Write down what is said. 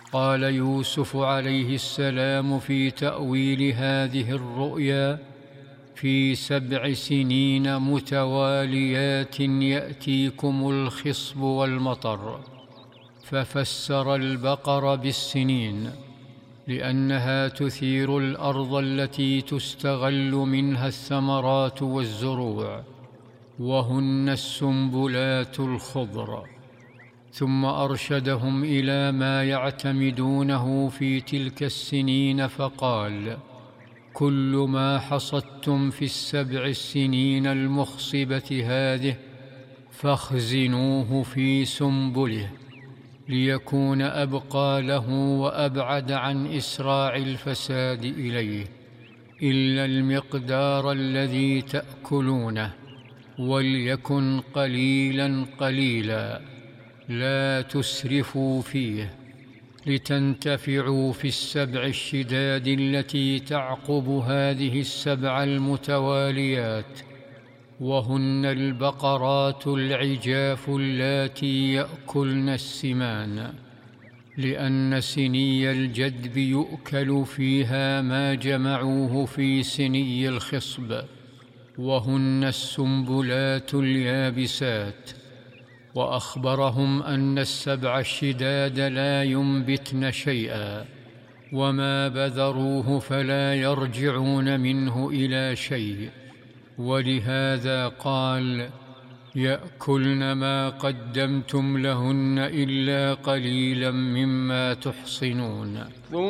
قال يوسف عليه السلام في تأويل هذه الرؤيا: في 7 سنين متواليات يأتيكم الخصب والمطر. ففسر البقر بالسنين لأنها تثير الأرض التي تستغل منها الثمرات والزروع، وهن السنبلات الخضر. ثم أرشدهم إلى ما يعتمدونه في تلك السنين فقال: كل ما حصدتم في 7 السنين المخصبة هذه فاخزنوه في سنبله، ليكون أبقى له وأبعد عن إسراع الفساد إليه، إلا المقدار الذي تأكلونه، وليكن قليلا قليلا، لا تسرفوا فيه، لتنتفعوا في 7 الشداد التي تعقب هذه 7 المتواليات، وهن البقرات العجاف اللاتي يأكلن السمان، لأن سني الجدب يؤكل فيها ما جمعوه في سني الخصب، وهن السنبلات اليابسات. وأخبرهم أن 7 الشداد لا ينبتن شيئا، وما بذروه فلا يرجعون منه إلى شيء، ولهذا قال: يأكلن ما قدمتم لهن إلا قليلا مما تحصنون.